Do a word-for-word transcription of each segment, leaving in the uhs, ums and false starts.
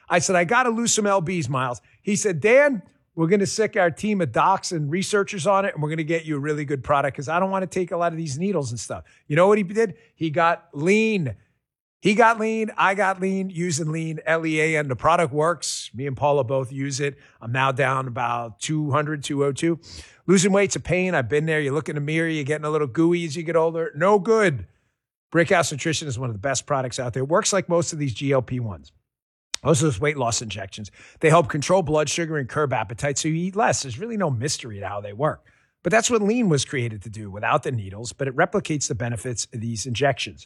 I said, I got to lose some L Bs, Miles. He said, Dan, we're going to sick our team of docs and researchers on it, and we're going to get you a really good product because I don't want to take a lot of these needles and stuff. You know what he did? He got lean. He got lean. I got lean using lean, L E A N. The product works. Me and Paula both use it. I'm now down about two hundred, two oh two. Losing weight's a pain. I've been there. You look in the mirror. You're getting a little gooey as you get older. No good. Brickhouse Nutrition is one of the best products out there. It works like most of these G L P ones. Most of those weight loss injections. They help control blood sugar and curb appetite so you eat less. There's really no mystery to how they work. But that's what lean was created to do without the needles, but it replicates the benefits of these injections.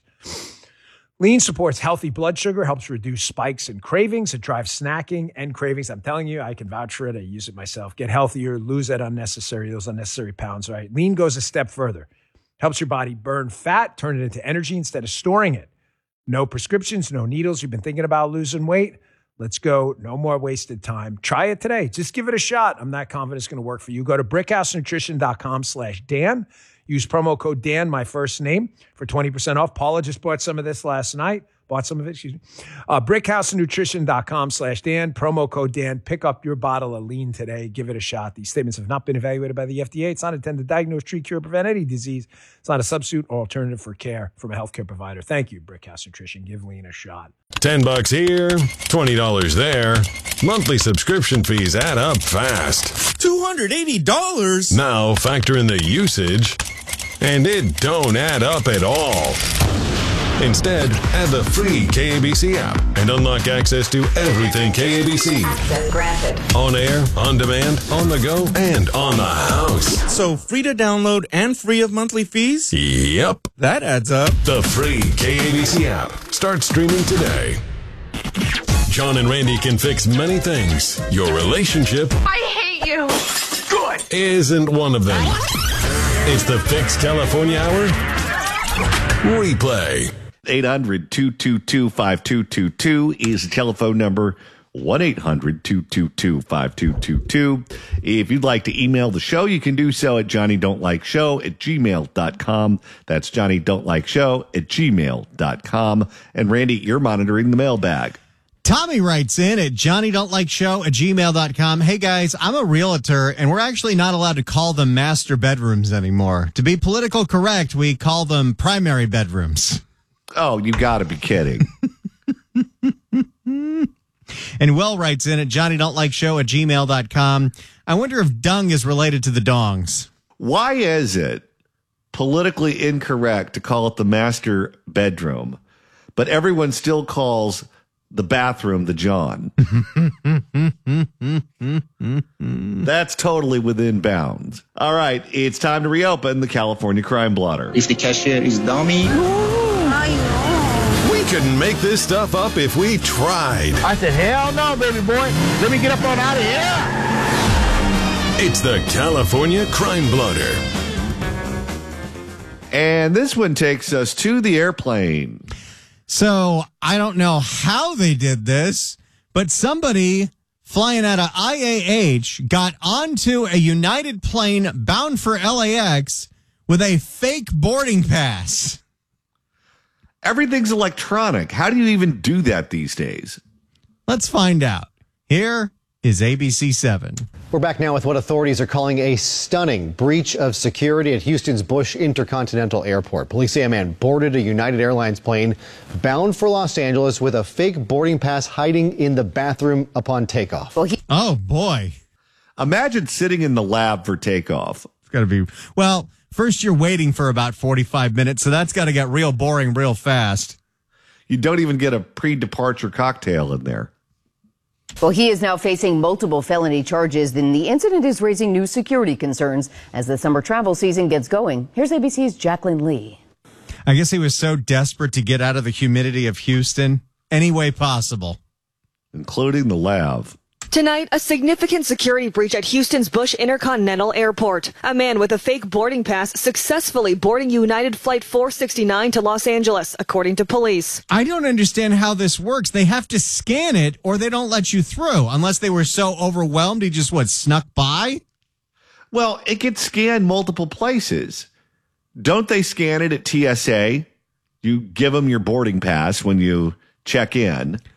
Lean supports healthy blood sugar, helps reduce spikes and cravings. It drives snacking and cravings. I'm telling you, I can vouch for it. I use it myself. Get healthier, lose that unnecessary, those unnecessary pounds, right? Lean goes a step further. Helps your body burn fat, turn it into energy instead of storing it. No prescriptions, no needles. You've been thinking about losing weight? Let's go. No more wasted time. Try it today. Just give it a shot. I'm not confident it's going to work for you. Go to brickhousenutrition.com slash Dan. Use promo code Dan, my first name, for twenty percent off. Paula just bought some of this last night. Bought some of it, excuse me. Uh, brickhousenutrition.com slash Dan. Promo code Dan. Pick up your bottle of lean today. Give it a shot. These statements have not been evaluated by the F D A. It's not intended to diagnose, treat, cure, or prevent any disease. It's not a substitute or alternative for care from a healthcare provider. Thank you, Brickhouse Nutrition. Give lean a shot. Ten bucks here, twenty dollars there. Monthly subscription fees add up fast. two hundred eighty dollars? Now factor in the usage, and it don't add up at all. Instead, add the free K A B C app and unlock access to everything K A B C. Access granted. On air, on demand, on the go, and on the house. So free to download and free of monthly fees? Yep. That adds up. The free K A B C app. Start streaming today. John and Randy can fix many things. Your relationship... I hate you. Good. ...isn't one of them. It's the Fix California Hour Replay. eight hundred, two two two, five two two two is the telephone number. one eight hundred, two two two, five two two two. If you'd like to email the show, you can do so at johnny don't like show at gmail dot com. That's johnny don't like show at gmail dot com. And Randy, you're monitoring the mailbag. Tommy writes in at johnny don't like show at gmail dot com. Hey guys, I'm a realtor and we're actually not allowed to call them master bedrooms anymore. To be political correct, we call them primary bedrooms. Oh, you gotta be kidding. And Will writes in at johnny don't like show at gmail dot com. I wonder if dung is related to the dongs. Why is it politically incorrect to call it the master bedroom, but everyone still calls the bathroom the John? That's totally within bounds. All right, it's time to reopen the California Crime Blotter. If the cashier is dummy... We couldn't make this stuff up if we tried. I said, hell no, baby boy. Let me get up on out of here. It's the California Crime Blotter. And this one takes us to the airplane. So I don't know how they did this, but somebody flying out of I A H got onto a United plane bound for L A X with a fake boarding pass. Everything's electronic. How do you even do that these days? Let's find out. Here is A B C seven. We're back now with what authorities are calling a stunning breach of security at Houston's Bush Intercontinental Airport. Police say a man boarded a United Airlines plane bound for Los Angeles with a fake boarding pass hiding in the bathroom upon takeoff. Well, he- oh, boy. Imagine sitting in the lab for takeoff. It's got to be, well, first you're waiting for about forty-five minutes, so that's got to get real boring real fast. You don't even get a pre-departure cocktail in there. Well, he is now facing multiple felony charges. Then the incident is raising new security concerns as the summer travel season gets going. Here's A B C's Jacqueline Lee. I guess he was so desperate to get out of the humidity of Houston any way possible, including the lab. Tonight, a significant security breach at Houston's Bush Intercontinental Airport. A man with a fake boarding pass successfully boarding United Flight four sixty-nine to Los Angeles, according to police. I don't understand how this works. They have to scan it or they don't let you through unless they were so overwhelmed he just, what, snuck by? Well, it gets scanned multiple places. Don't they scan it at T S A? You give them your boarding pass when you check in.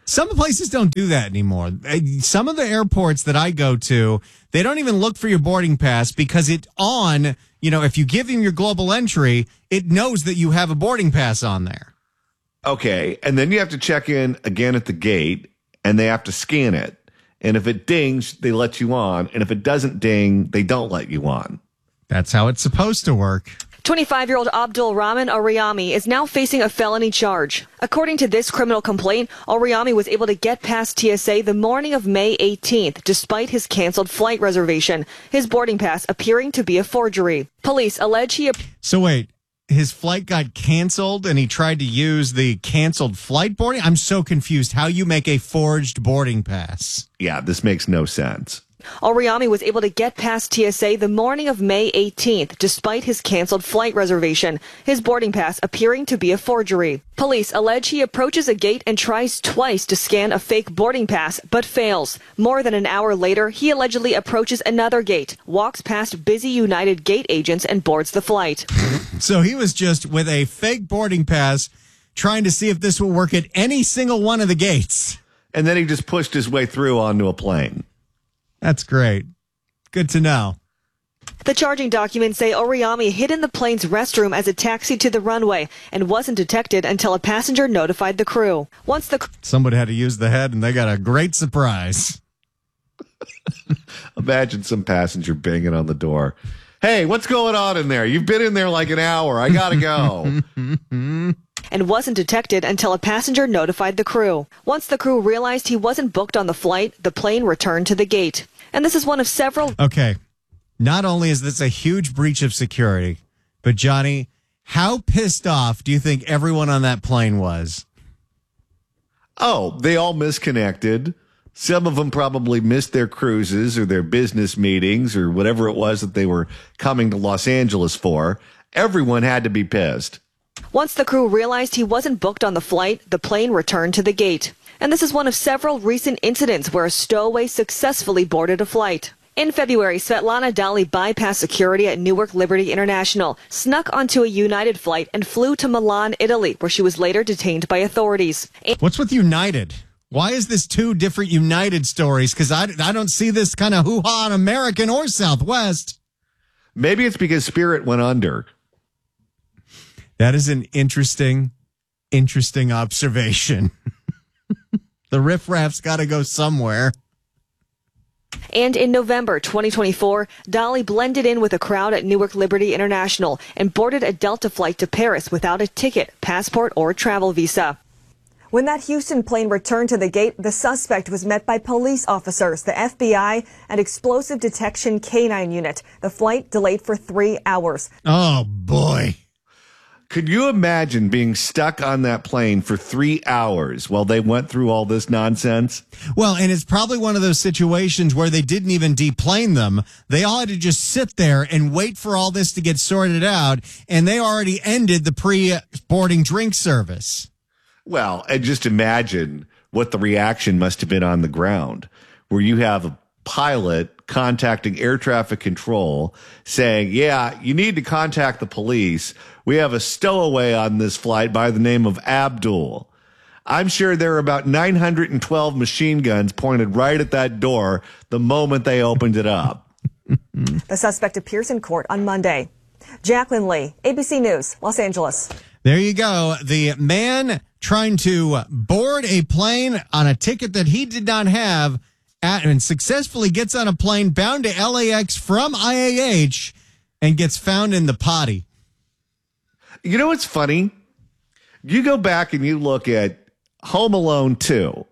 Some places don't do that anymore. Some of the airports that I go to, they don't even look for your boarding pass because it on, you know, if you give them your global entry, it knows that you have a boarding pass on there. Okay. And then you have to check in again at the gate and they have to scan it. And if it dings, they let you on. And if it doesn't ding, they don't let you on. That's how it's supposed to work. twenty-five-year-old Abdul Rahman Aryami is now facing a felony charge. According to this criminal complaint, Aryami was able to get past T S A the morning of May eighteenth, despite his canceled flight reservation, his boarding pass appearing to be a forgery. Police allege he... So wait, his flight got canceled and he tried to use the canceled flight boarding? I'm so confused how you make a forged boarding pass. Yeah, this makes no sense. Aryami was able to get past T S A the morning of May eighteenth, despite his canceled flight reservation, his boarding pass appearing to be a forgery. Police allege he approaches a gate and tries twice to scan a fake boarding pass, but fails. More than an hour later, he allegedly approaches another gate, walks past busy United gate agents, and boards the flight. So he was just with a fake boarding pass trying to see if this will work at any single one of the gates. And then he just pushed his way through onto a plane. That's great. Good to know. The charging documents say Aryami hid in the plane's restroom as it taxied to the runway and wasn't detected until a passenger notified the crew. Once the Somebody had to use the head and they got a great surprise. Imagine some passenger banging on the door. Hey, what's going on in there? You've been in there like an hour. I gotta go. and wasn't detected until a passenger notified the crew. Once the crew realized he wasn't booked on the flight, the plane returned to the gate. And this is one of several. Okay. Not only is this a huge breach of security, but Johnny, how pissed off do you think everyone on that plane was? Oh, they all misconnected. Some of them probably missed their cruises or their business meetings or whatever it was that they were coming to Los Angeles for. Everyone had to be pissed. Once the crew realized he wasn't booked on the flight, the plane returned to the gate. And this is one of several recent incidents where a stowaway successfully boarded a flight. In February, Svetlana Dali bypassed security at Newark Liberty International, snuck onto a United flight, and flew to Milan, Italy, where she was later detained by authorities. What's with United? Why is this two different United stories? Because I, I don't see this kind of hoo-ha on American or Southwest. Maybe it's because Spirit went under. That is an interesting, interesting observation. The riffraff's got to go somewhere. And in November twenty twenty-four, Dali blended in with a crowd at Newark Liberty International and boarded a Delta flight to Paris without a ticket, passport, or travel visa. When that Houston plane returned to the gate, the suspect was met by police officers, the F B I, and explosive detection canine unit. The flight delayed for three hours. Oh, boy. Could you imagine being stuck on that plane for three hours while they went through all this nonsense? Well, and it's probably one of those situations where they didn't even deplane them. They all had to just sit there and wait for all this to get sorted out, and they already ended the pre-boarding drink service. Well, and just imagine what the reaction must have been on the ground, where you have a pilot contacting air traffic control saying, yeah, you need to contact the police. We have a stowaway on this flight by the name of Abdul. I'm sure there are about nine hundred twelve machine guns pointed right at that door the moment they opened it up. The suspect appears in court on Monday. Jacqueline Lee, A B C News, Los Angeles. There you go. The man trying to board a plane on a ticket that he did not have at, and successfully gets on a plane bound to L A X from I A H and gets found in the potty. You know what's funny? You go back and you look at Home Alone two,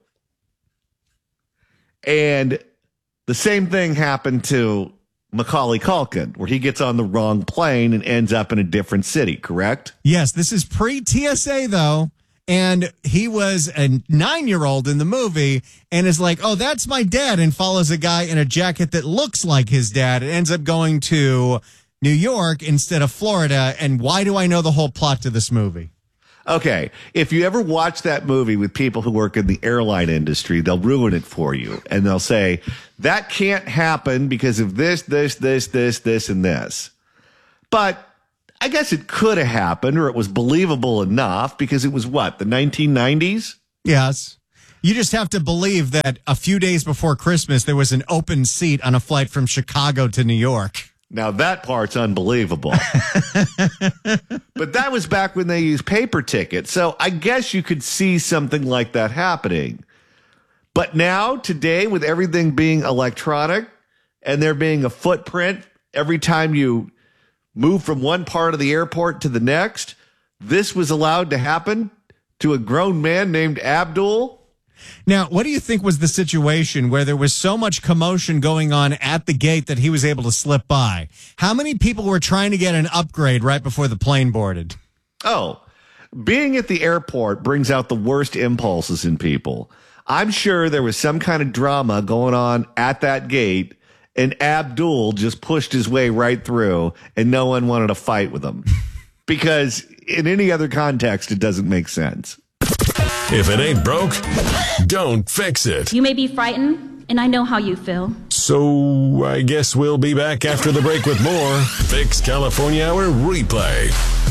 and the same thing happened to Macaulay Culkin, where he gets on the wrong plane and ends up in a different city, correct? Yes, this is pre-T S A, though, and he was a nine-year-old in the movie and is like, oh, that's my dad, and follows a guy in a jacket that looks like his dad and ends up going to New York instead of Florida. And why do I know the whole plot to this movie? Okay, if you ever watch that movie with people who work in the airline industry, they'll ruin it for you. And they'll say, that can't happen because of this, this, this, this, this, and this. But I guess it could have happened, or it was believable enough because it was what, the nineteen nineties? Yes. You just have to believe that a few days before Christmas, there was an open seat on a flight from Chicago to New York. Now, that part's unbelievable. But that was back when they used paper tickets. So I guess you could see something like that happening. But now, today, with everything being electronic and there being a footprint every time you move from one part of the airport to the next, this was allowed to happen to a grown man named Abdul. Now, what do you think was the situation where there was so much commotion going on at the gate that he was able to slip by? How many people were trying to get an upgrade right before the plane boarded? Oh, being at the airport brings out the worst impulses in people. I'm sure there was some kind of drama going on at that gate, and Abdul just pushed his way right through, and no one wanted to fight with him. Because in any other context, it doesn't make sense. If it ain't broke, don't fix it. You may be frightened, and I know how you feel. So I guess we'll be back after the break with more Fix California Hour Replay.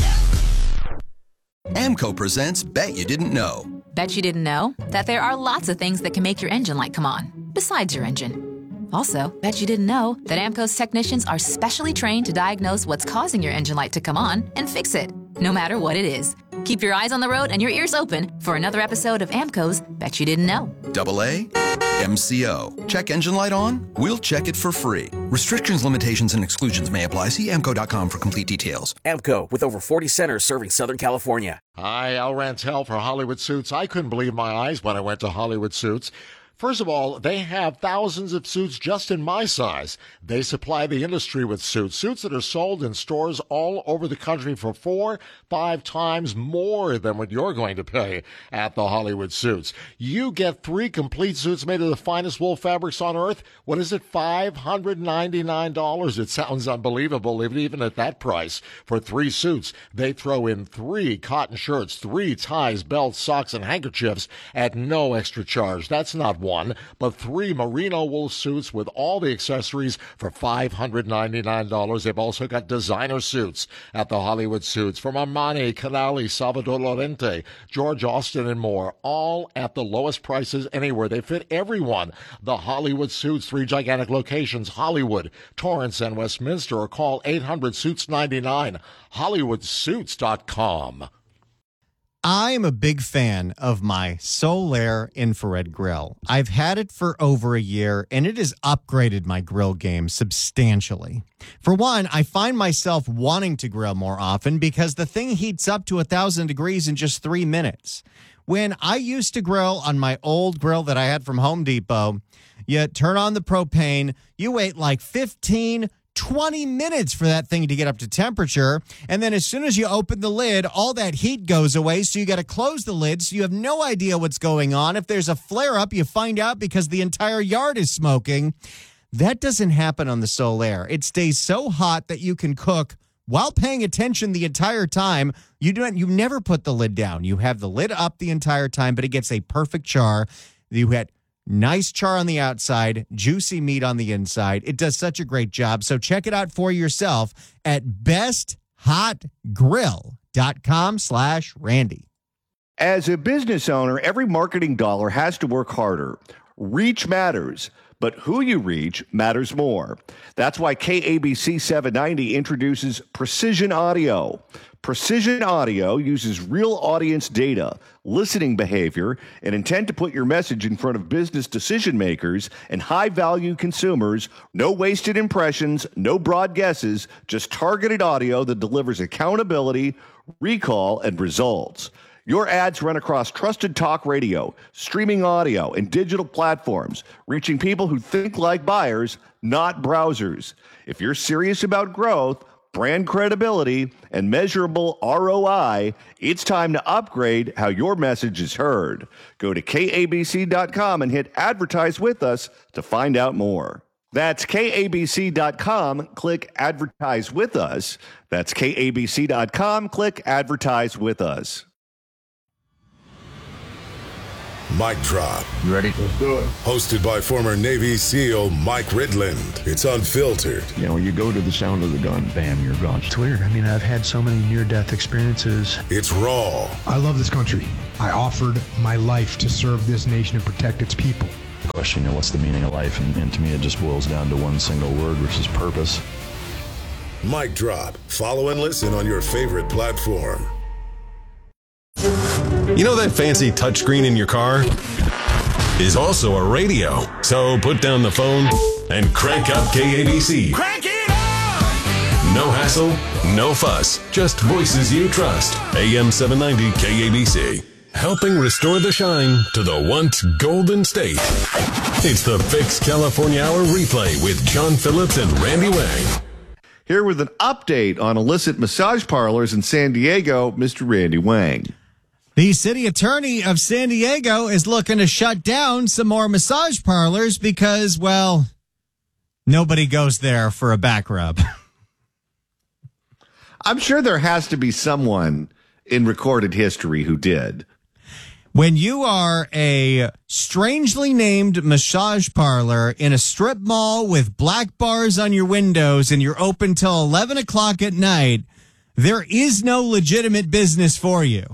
AMCO presents Bet You Didn't Know. Bet you didn't know that there are lots of things that can make your engine light come on, besides your engine. Also, bet you didn't know that AMCO's technicians are specially trained to diagnose what's causing your engine light to come on and fix it, no matter what it is. Keep your eyes on the road and your ears open for another episode of AMCO's Bet You Didn't Know. Double A, M C O. Check engine light on? We'll check it for free. Restrictions, limitations, and exclusions may apply. See A M C O dot com for complete details. A M C O, with over forty centers serving Southern California. Hi, Al Rantel for Hollywood Suits. I couldn't believe my eyes when I went to Hollywood Suits. First of all, they have thousands of suits just in my size. They supply the industry with suits, suits that are sold in stores all over the country for four, five times more than what you're going to pay at the Hollywood Suits. You get three complete suits made of the finest wool fabrics on earth. What is it, five hundred ninety-nine dollars? It sounds unbelievable, even at that price. For three suits, they throw in three cotton shirts, three ties, belts, socks, and handkerchiefs at no extra charge. That's not one. One, but three merino wool suits with all the accessories for five hundred ninety-nine dollars. They've also got designer suits at the Hollywood Suits from Armani, Canali, Salvador Lorente, George Austin, and more, all at the lowest prices anywhere. They fit everyone. The Hollywood Suits, three gigantic locations, Hollywood, Torrance, and Westminster, or call eight hundred suits ninety-nine, hollywood suits dot com. I am a big fan of my Solaire infrared grill. I've had it for over a year, and it has upgraded my grill game substantially. For one, I find myself wanting to grill more often because the thing heats up to one thousand degrees in just three minutes. When I used to grill on my old grill that I had from Home Depot, you turn on the propane, you wait like fifteen twenty minutes for that thing to get up to temperature. And then as soon as you open the lid, all that heat goes away. So you got to close the lid. So you have no idea what's going on. If there's a flare up, you find out because the entire yard is smoking. That doesn't happen on the Solaire. It stays so hot that you can cook while paying attention the entire time. You don't, you never put the lid down. You have the lid up the entire time, but it gets a perfect char. You had nice char on the outside, juicy meat on the inside. It does such a great job. So check it out for yourself at best hot grill dot com slash Randy. As a business owner, every marketing dollar has to work harder. Reach matters, but who you reach matters more. That's why K A B C seven ninety introduces Precision Audio. Precision Audio uses real audience data, listening behavior, and intent to put your message in front of business decision makers and high-value consumers. No wasted impressions, no broad guesses, just targeted audio that delivers accountability, recall, and results. Your ads run across trusted talk radio, streaming audio, and digital platforms, reaching people who think like buyers, not browsers. If you're serious about growth, brand credibility, and measurable R O I, it's time to upgrade how your message is heard. Go to K A B C dot com and hit Advertise with Us to find out more. That's K A B C dot com. Click Advertise with Us. That's K A B C dot com. Click Advertise with Us. Mic Drop. You ready? Let's do it. Hosted by former Navy SEAL Mike Ridland. It's unfiltered. You know, you go to the sound of the gun, bam, you're gone. It's weird. I mean, I've had so many near-death experiences. It's raw. I love this country. I offered my life to serve this nation and protect its people. Question, you know, what's the meaning of life? And, and to me, it just boils down to one single word, which is purpose. Mic drop. Follow and listen on your favorite platform. You know that fancy touchscreen in your car is also a radio. So put down the phone and crank up K A B C. Crank it up! No hassle, no fuss, just voices you trust. A M seven ninety K A B C. Helping restore the shine to the once golden state. It's the Fix California Hour replay with John Phillips and Randy Wang. Here with an update on illicit massage parlors in San Diego, Mister Randy Wang. The city attorney of San Diego is looking to shut down some more massage parlors because, well, nobody goes there for a back rub. I'm sure there has to be someone in recorded history who did. When you are a strangely named massage parlor in a strip mall with black bars on your windows and you're open till eleven o'clock at night, there is no legitimate business for you.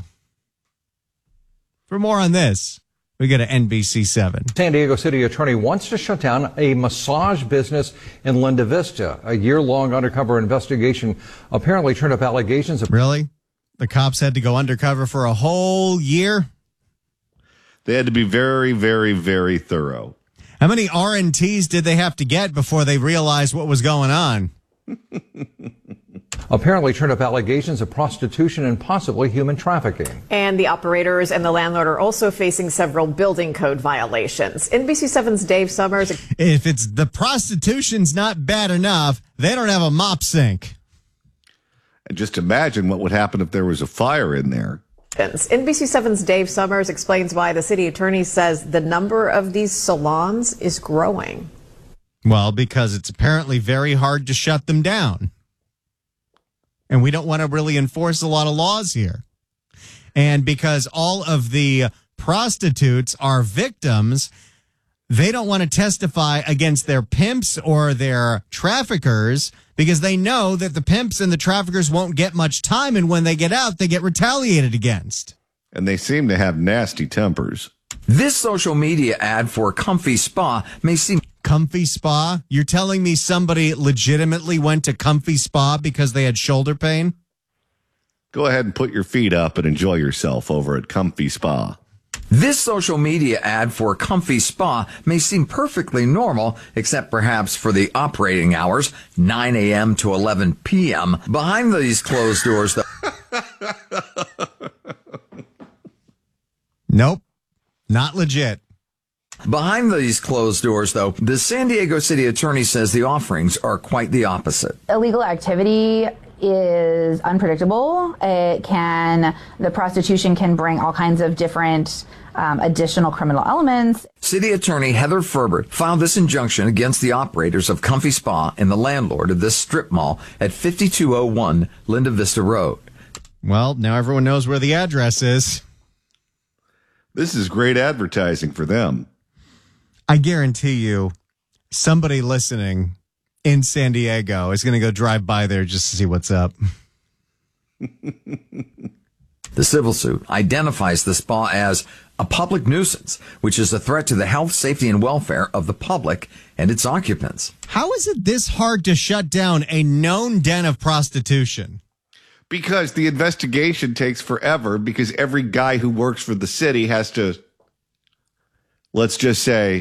For more on this, we go to N B C seven. San Diego City Attorney wants to shut down a massage business in Linda Vista. A year-long undercover investigation apparently turned up allegations of... Really? The cops had to go undercover for a whole year? They had to be very, very, very thorough. How many R N Ts did they have to get before they realized what was going on? Apparently turned up allegations of prostitution and possibly human trafficking. And the operators and the landlord are also facing several building code violations. N B C seven's Dave Summers. If it's the prostitution's not bad enough, they don't have a mop sink. And just imagine what would happen if there was a fire in there. N B C seven's Dave Summers explains why the city attorney says the number of these salons is growing. Well, because it's apparently very hard to shut them down. And we don't want to really enforce a lot of laws here. And because all of the prostitutes are victims, they don't want to testify against their pimps or their traffickers because they know that the pimps and the traffickers won't get much time. And when they get out, they get retaliated against. And they seem to have nasty tempers. This social media ad for Comfy Spa may seem... Comfy Spa? You're telling me somebody legitimately went to Comfy Spa because they had shoulder pain? Go ahead and put your feet up and enjoy yourself over at Comfy Spa. This social media ad for Comfy Spa may seem perfectly normal, except perhaps for the operating hours, nine a.m. to eleven p.m. Behind these closed doors, though... Nope. Not legit. Behind these closed doors, though, the San Diego City Attorney says the offerings are quite the opposite. Illegal activity is unpredictable. It can, the prostitution can bring all kinds of different um, additional criminal elements. City Attorney Heather Ferbert filed this injunction against the operators of Comfy Spa and the landlord of this strip mall at fifty-two oh one Linda Vista Road. Well, now everyone knows where the address is. This is great advertising for them. I guarantee you, somebody listening in San Diego is going to go drive by there just to see what's up. The civil suit identifies the spa as a public nuisance, which is a threat to the health, safety, and welfare of the public and its occupants. How is it this hard to shut down a known den of prostitution? Because the investigation takes forever because every guy who works for the city has to, let's just say,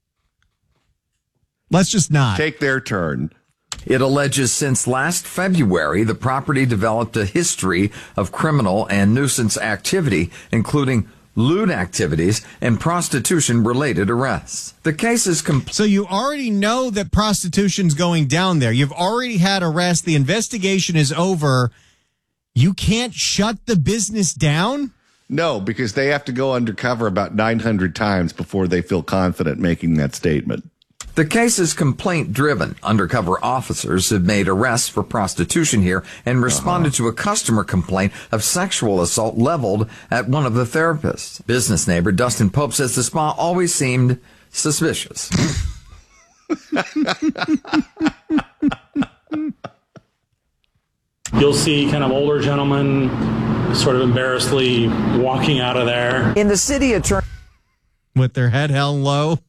Let's just not. take their turn. It alleges since last February, the property developed a history of criminal and nuisance activity, including lewd activities and prostitution-related arrests. The case is complete. So you already know that prostitution's going down there. You've already had arrests. The investigation is over. You can't shut the business down? No, because they have to go undercover about nine hundred times before they feel confident making that statement. The case is complaint-driven. Undercover officers have made arrests for prostitution here and responded uh-huh. to a customer complaint of sexual assault leveled at one of the therapists. Business neighbor Dustin Pope says the spa always seemed suspicious. You'll see kind of older gentlemen sort of embarrassedly walking out of there. In the city attorney, with their head held low.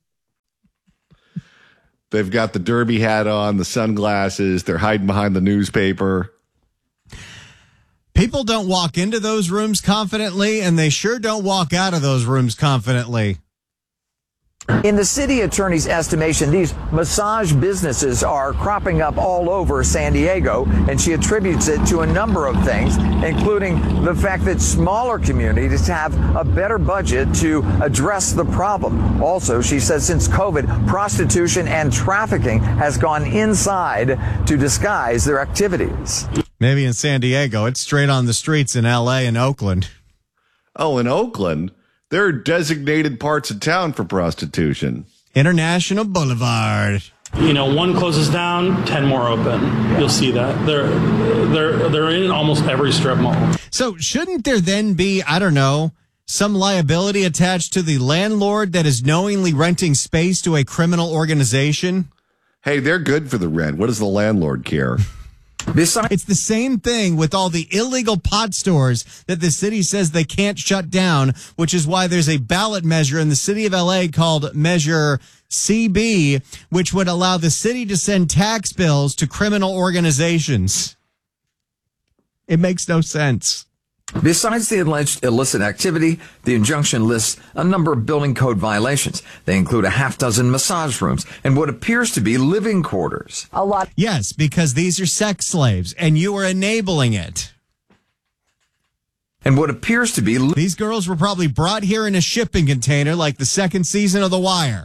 They've got the derby hat on, the sunglasses. They're hiding behind the newspaper. People don't walk into those rooms confidently, and they sure don't walk out of those rooms confidently. In the city attorney's estimation, these massage businesses are cropping up all over San Diego, and she attributes it to a number of things, including the fact that smaller communities have a better budget to address the problem. Also, she says since COVID, prostitution and trafficking has gone inside to disguise their activities. Maybe in San Diego, it's straight on the streets in L A and Oakland. Oh, in Oakland? There are designated parts of town for prostitution. International Boulevard. You know, one closes down, ten more open. You'll see that. They're they're they're in almost every strip mall. So shouldn't there then be, I don't know, some liability attached to the landlord that is knowingly renting space to a criminal organization? Hey, they're good for the rent. What does the landlord care? Besides, it's the same thing with all the illegal pot stores that the city says they can't shut down, which is why there's a ballot measure in the city of L A called Measure C B, which would allow the city to send tax bills to criminal organizations. It makes no sense. Besides the alleged illicit activity, the injunction lists a number of building code violations. They include a half dozen massage rooms and what appears to be living quarters. A lot. Yes, because these are sex slaves and you are enabling it. And what appears to be... Li- these girls were probably brought here in a shipping container like the second season of The Wire.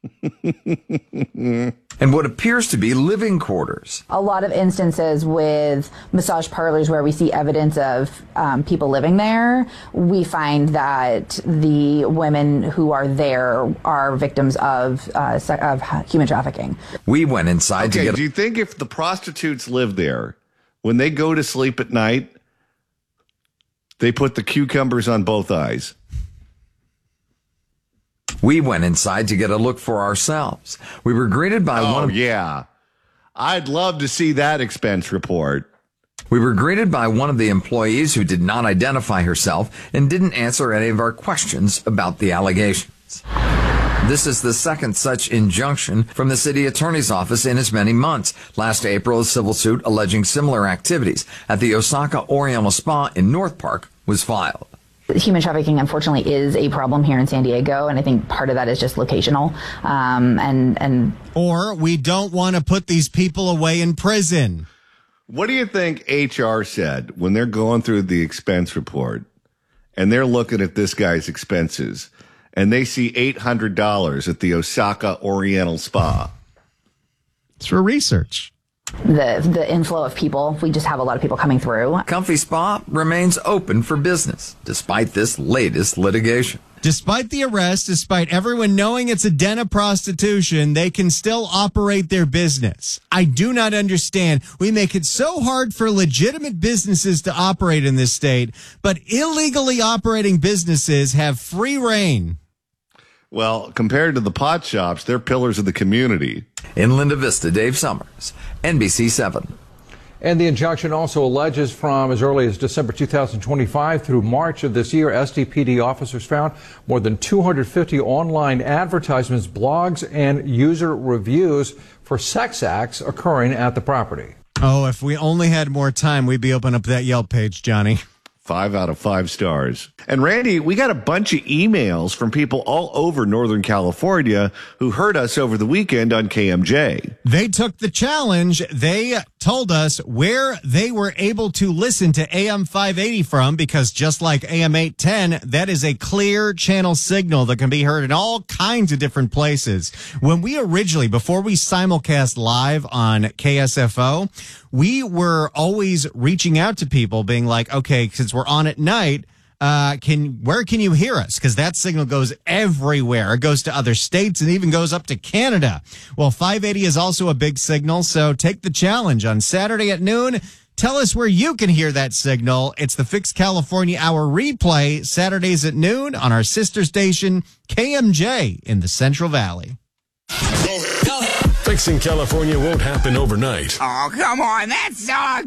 And what appears to be living quarters. A lot of instances with massage parlors where we see evidence of um, people living there, we find that the women who are there are victims of uh, of human trafficking. We went inside okay, to get... Do you think if the prostitutes live there, when they go to sleep at night, they put the cucumbers on both eyes? We went inside to get a look for ourselves. We were greeted by oh, one of... yeah. I'd love to see that expense report. We were greeted by one of the employees who did not identify herself and didn't answer any of our questions about the allegations. This is the second such injunction from the city attorney's office in as many months. Last April, a civil suit alleging similar activities at the Osaka Oriental Spa in North Park was filed. Human trafficking, unfortunately, is a problem here in San Diego, and I think part of that is just locational. Um, and and or we don't want to put these people away in prison. What do you think H R said when they're going through the expense report and they're looking at this guy's expenses and they see eight hundred dollars at the Osaka Oriental Spa? It's for research. The the inflow of people, we just have a lot of people coming through. Comfy Spa remains open for business despite this latest litigation. Despite the arrest, despite everyone knowing it's a den of prostitution, they can still operate their business. I do not understand. We make it so hard for legitimate businesses to operate in this state, but illegally operating businesses have free reign. Well, compared to the pot shops, they're pillars of the community. In Linda Vista, Dave Summers, N B C seven. And the injunction also alleges from as early as December two thousand twenty-five through March of this year, S D P D officers found more than two hundred fifty online advertisements, blogs, and user reviews for sex acts occurring at the property. Oh, if we only had more time, we'd be opening up that Yelp page, Johnny. Five out of five stars. And Randy, we got a bunch of emails from people all over Northern California who heard us over the weekend on K M J. They took the challenge. They told us where they were able to listen to A M five eighty from, because just like A M eight ten, that is a clear channel signal that can be heard in all kinds of different places. When we originally, before we simulcast live on K S F O, we were always reaching out to people being like, okay, since we're on at night, uh, can, where can you hear us? Cause that signal goes everywhere. It goes to other states and even goes up to Canada. Well, five eighty is also a big signal. So take the challenge on Saturday at noon. Tell us where you can hear that signal. It's the Fix California Hour replay Saturdays at noon on our sister station, K M J in the Central Valley. Fixing California won't happen overnight. Oh, come on, that sucks.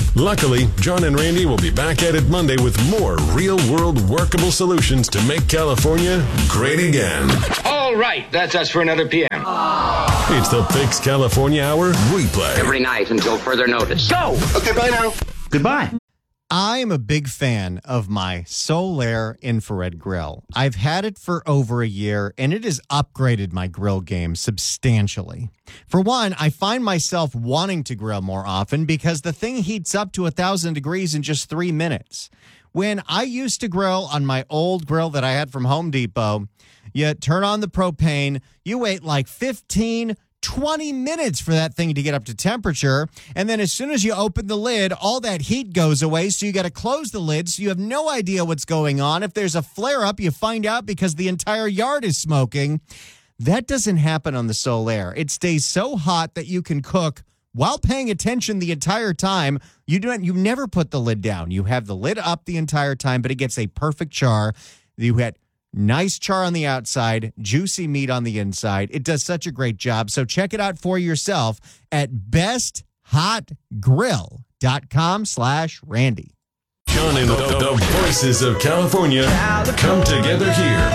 Luckily, John and Randy will be back at it Monday with more real-world workable solutions to make California great again. All right, that's us for another P M. It's the Fix California Hour replay. Every night until further notice. Go! Okay, bye now. Goodbye. I am a big fan of my Solaire infrared grill. I've had it for over a year, and it has upgraded my grill game substantially. For one, I find myself wanting to grill more often because the thing heats up to one thousand degrees in just three minutes. When I used to grill on my old grill that I had from Home Depot, you turn on the propane, you wait like fifteen twenty minutes for that thing to get up to temperature. And then as soon as you open the lid, all that heat goes away. So you got to close the lid. So you have no idea what's going on. If there's a flare up, you find out because the entire yard is smoking. That doesn't happen on the Solaire. It stays so hot that you can cook while paying attention the entire time. You don't, you never put the lid down. You have the lid up the entire time, but it gets a perfect char. You had nice char on the outside, juicy meat on the inside. It does such a great job. So check it out for yourself at best hot grill dot com slash Randy. John and the, the voices of California come together here.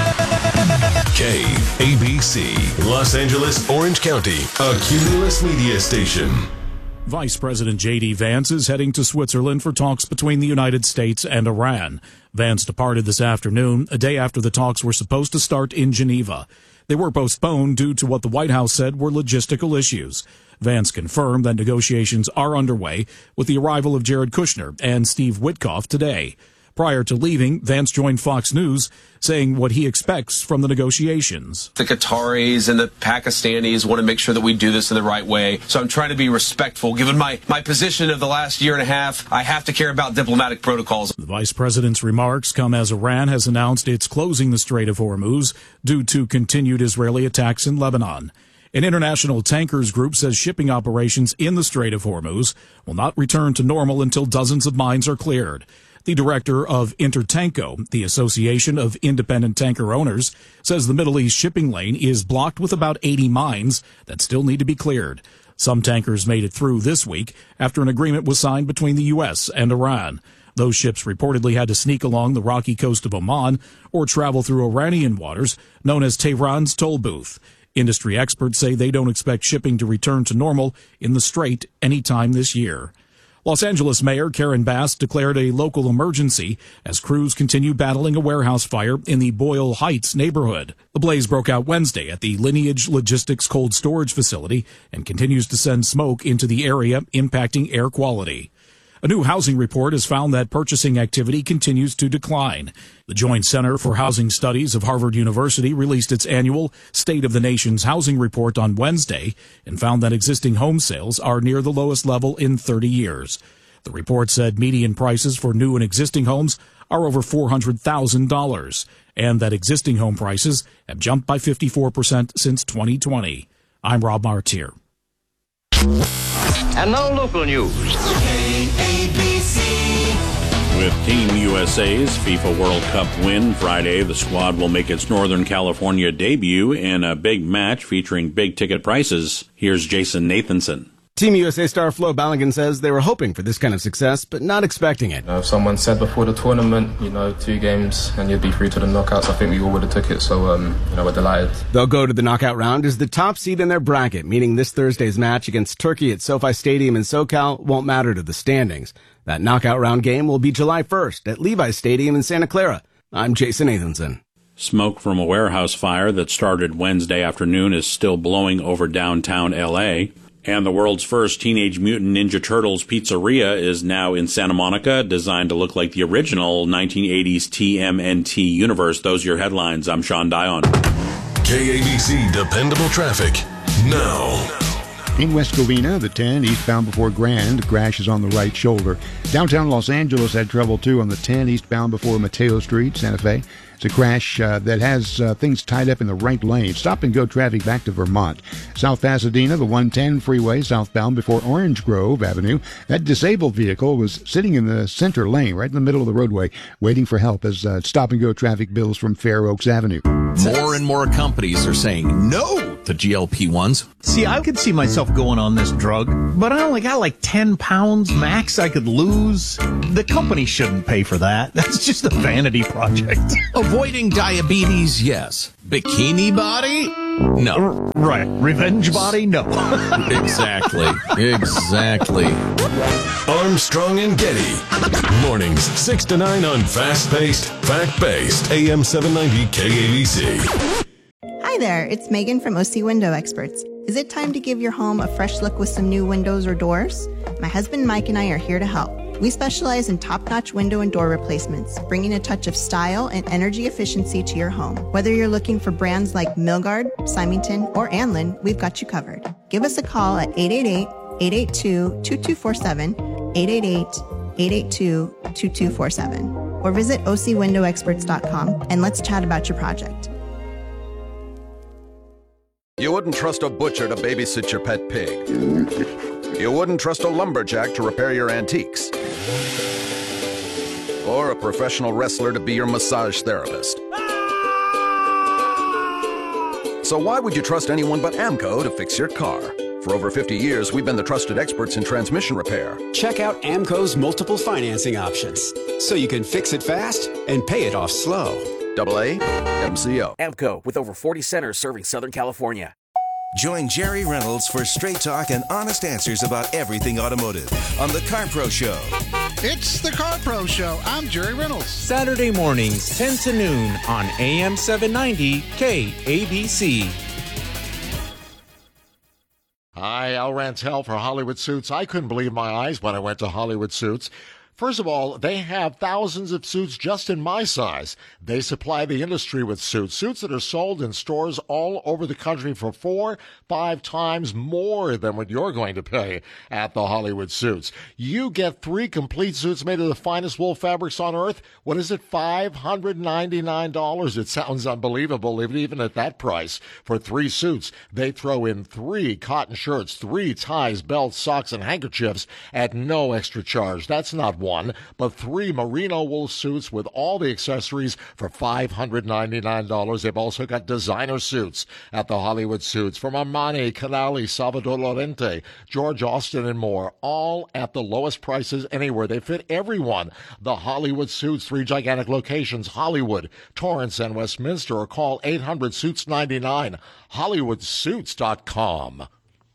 K A B C, Los Angeles, Orange County, a Cumulus media station. Vice President J D. Vance is heading to Switzerland for talks between the United States and Iran. Vance departed this afternoon, a day after the talks were supposed to start in Geneva. They were postponed due to what the White House said were logistical issues. Vance confirmed that negotiations are underway with the arrival of Jared Kushner and Steve Witkoff today. Prior to leaving, Vance joined Fox News, saying what he expects from the negotiations. The Qataris and the Pakistanis want to make sure that we do this in the right way. So I'm trying to be respectful. Given my, my position of the last year and a half, I have to care about diplomatic protocols. The vice president's remarks come as Iran has announced it's closing the Strait of Hormuz due to continued Israeli attacks in Lebanon. An international tankers group says shipping operations in the Strait of Hormuz will not return to normal until dozens of mines are cleared. The director of Intertanko, the Association of Independent Tanker Owners, says the Middle East shipping lane is blocked with about eighty mines that still need to be cleared. Some tankers made it through this week after an agreement was signed between the U S and Iran. Those ships reportedly had to sneak along the rocky coast of Oman or travel through Iranian waters, known as Tehran's toll booth. Industry experts say they don't expect shipping to return to normal in the Strait anytime this year. Los Angeles Mayor Karen Bass declared a local emergency as crews continue battling a warehouse fire in the Boyle Heights neighborhood. The blaze broke out Wednesday at the Lineage Logistics cold storage facility and continues to send smoke into the area, impacting air quality. A new housing report has found that purchasing activity continues to decline. The Joint Center for Housing Studies of Harvard University released its annual State of the Nation's Housing Report on Wednesday and found that existing home sales are near the lowest level in thirty years. The report said median prices for new and existing homes are over four hundred thousand dollars and that existing home prices have jumped by fifty-four percent since twenty twenty. I'm Rob Martier. And now local news. With Team U S A's FIFA World Cup win Friday, the squad will make its Northern California debut in a big match featuring big ticket prices. Here's Jason Nathanson. Team U S A star Flo Balogun says they were hoping for this kind of success, but not expecting it. You know, if someone said before the tournament, you know, two games and you'd be through to the knockouts, I think we all would have took it. So, um, you know, we're delighted. They'll go to the knockout round as the top seed in their bracket, meaning this Thursday's match against Turkey at SoFi Stadium in SoCal won't matter to the standings. That knockout round game will be July first at Levi's Stadium in Santa Clara. I'm Jason Nathanson. Smoke from a warehouse fire that started Wednesday afternoon is still blowing over downtown L A, and the world's first Teenage Mutant Ninja Turtles pizzeria is now in Santa Monica, designed to look like the original nineteen eighties T M N T universe. Those are your headlines. I'm Sean Dion. K A B C Dependable Traffic now. In West Covina, the ten eastbound before Grand crashes on the right shoulder. Downtown Los Angeles had trouble too on the ten eastbound before Mateo Street, Santa Fe. It's a crash uh, that has uh, things tied up in the right lane. Stop and go traffic back to Vermont. South Pasadena, the one ten freeway southbound before Orange Grove Avenue. That disabled vehicle was sitting in the center lane, right in the middle of the roadway, waiting for help as uh, stop and go traffic bills from Fair Oaks Avenue. More and more companies are saying no the G L P ones. See, I could see myself going on this drug, but I only got like ten pounds max I could lose. The company shouldn't pay for that. That's just a vanity project. Avoiding diabetes, yes. Bikini body? No. Right. Revenge body? No. Exactly. Exactly. Armstrong and Getty. Mornings six to nine on fast-paced, fact-based A M seven ninety K A B C. Hi there, it's Megan from O C Window Experts. Is it time to give your home a fresh look with some new windows or doors? My husband Mike and I are here to help. We specialize in top-notch window and door replacements, bringing a touch of style and energy efficiency to your home. Whether you're looking for brands like Milgard, Symington, or Anlin, we've got you covered. Give us a call at eight eight eight, eight eight two, two two four seven, eight eight eight, eight eight two, two two four seven, or visit O C window experts dot com and let's chat about your project. You wouldn't trust a butcher to babysit your pet pig. You wouldn't trust a lumberjack to repair your antiques. Or a professional wrestler to be your massage therapist. So why would you trust anyone but AMCO to fix your car? For over fifty years, we've been the trusted experts in transmission repair. Check out AMCO's multiple financing options, so you can fix it fast and pay it off slow. Double A M C O. AMCO, with over forty centers serving Southern California. Join Jerry Reynolds for straight talk and honest answers about everything automotive on The Car Pro Show. It's The Car Pro Show. I'm Jerry Reynolds. Saturday mornings, ten to noon on A M seven ninety K A B C. Hi, Al Rantel for Hollywood Suits. I couldn't believe my eyes when I went to Hollywood Suits. First of all, they have thousands of suits just in my size. They supply the industry with suits, suits that are sold in stores all over the country for four, five times more than what you're going to pay at the Hollywood Suits. You get three complete suits made of the finest wool fabrics on earth. What is it, five hundred ninety-nine dollars? It sounds unbelievable, even at that price. For three suits, they throw in three cotton shirts, three ties, belts, socks, and handkerchiefs at no extra charge. That's not one, but three merino wool suits with all the accessories for five hundred ninety-nine dollars. They've also got designer suits at the Hollywood Suits from Armani, Canali, Salvador Lorente, George Austin, and more, all at the lowest prices anywhere. They fit everyone. The Hollywood Suits, three gigantic locations, Hollywood, Torrance, and Westminster, or call eight hundred suits ninety-nine, hollywood suits dot com.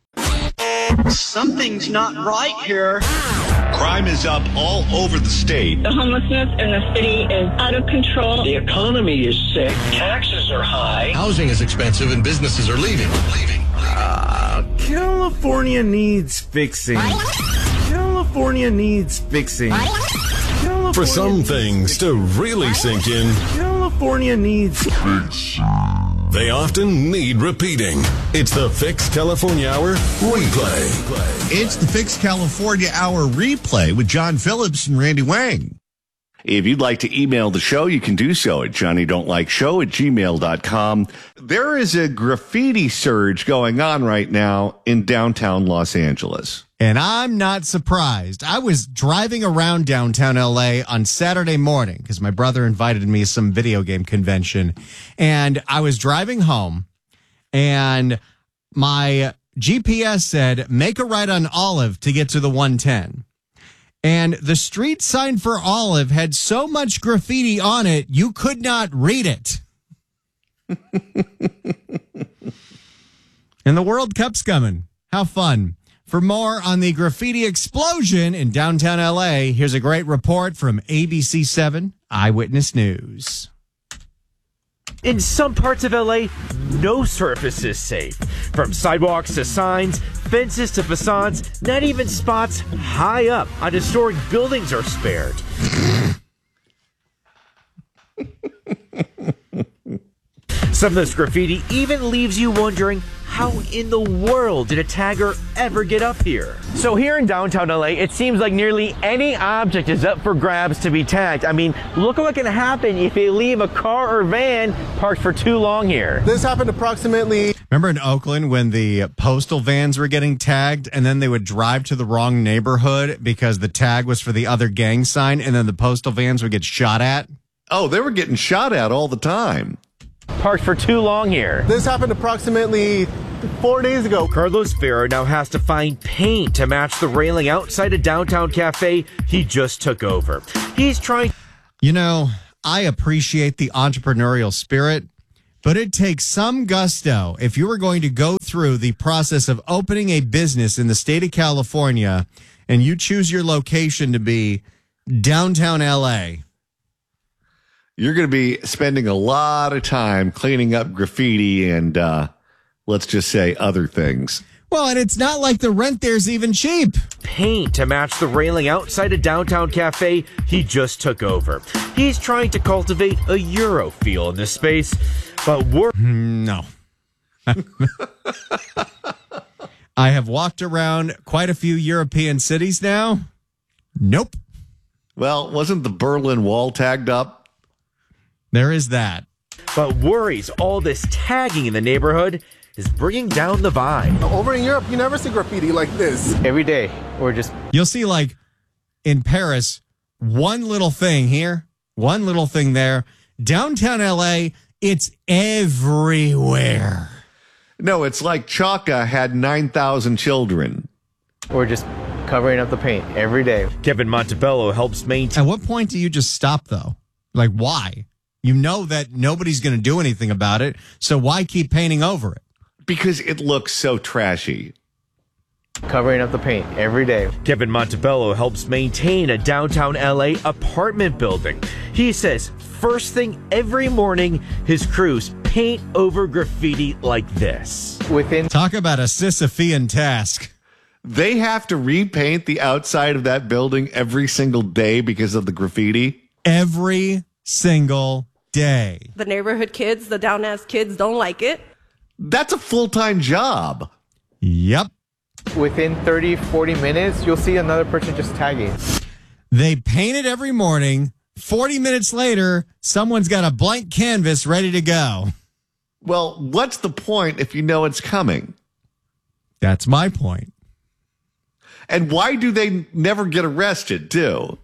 Something's not right here. Crime is up all over the state. The homelessness in the city is out of control. The economy is sick. Taxes are high. Housing is expensive and businesses are leaving. Leaving. Uh, California needs fixing. California needs fixing. California For some things to really sink in, California needs fixing. They often need repeating. It's the Fix California Hour replay. It's the Fix California Hour replay with John Phillips and Randy Wang. If you'd like to email the show, you can do so at johnny don't like show at gmail dot com. There is a graffiti surge going on right now in downtown Los Angeles. And I'm not surprised. I was driving around downtown L A on Saturday morning because my brother invited me to some video game convention. And I was driving home and my G P S said, make a right on Olive to get to the one ten. And the street sign for Olive had so much graffiti on it, you could not read it. And the World Cup's coming. How fun. For more on the graffiti explosion in downtown L A, here's a great report from A B C seven Eyewitness News. In some parts of L A, no surface is safe. From sidewalks to signs, fences to facades, not even spots high up on historic buildings are spared. Some of this graffiti even leaves you wondering, how in the world did a tagger ever get up here? So here in downtown L A, it seems like nearly any object is up for grabs to be tagged. I mean, look at what can happen if you leave a car or van parked for too long here. This happened approximately... Remember in Oakland when the postal vans were getting tagged and then they would drive to the wrong neighborhood because the tag was for the other gang sign and then the postal vans would get shot at? Oh, they were getting shot at all the time. parked for too long here. This happened approximately four days ago. Carlos Ferrer now has to find paint to match the railing outside a downtown cafe he just took over. He's trying. You know, I appreciate the entrepreneurial spirit, but it takes some gusto if you were going to go through the process of opening a business in the state of California and you choose your location to be downtown L A. You're going to be spending a lot of time cleaning up graffiti and, uh, let's just say, other things. Well, and it's not like the rent there's even cheap. Paint to match the railing outside a downtown cafe he just took over. He's trying to cultivate a Euro feel in this space, but we're... No. I have walked around quite a few European cities now. Nope. Well, wasn't the Berlin Wall tagged up? There is that. But worries all this tagging in the neighborhood is bringing down the vibe. Over in Europe, you never see graffiti like this. Every day, we're just... You'll see, like, in Paris, one little thing here, one little thing there. Downtown L A, it's everywhere. No, it's like Chaka had nine thousand children. We're just covering up the paint every day. Kevin Montebello helps maintain... At what point do you just stop, though? Like, why? You know that nobody's going to do anything about it, so why keep painting over it? Because it looks so trashy. Covering up the paint every day. Kevin Montebello helps maintain a downtown L A apartment building. He says first thing every morning, his crews paint over graffiti like this. Within Talk about a Sisyphean task. They have to repaint the outside of that building every single day because of the graffiti? Every single day. The neighborhood kids, the down-ass kids don't like it. That's a full-time job. Yep. Within thirty, forty minutes, you'll see another person just tagging. They paint it every morning. forty minutes later, someone's got a blank canvas ready to go. Well, what's the point if you know it's coming? That's my point. And why do they never get arrested, too?